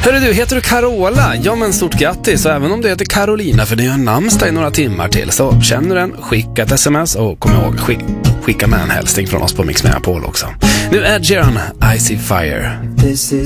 Hörru du, heter du Carola? Ja, men stort grattis. Och även om du heter Carolina, för det är en namnsdag i några timmar till, så känner du den, skicka ett sms och kom ihåg, skicka med en hälsning från oss på Mix Megapol också. Nu är Ed Sheeran, I See Fire.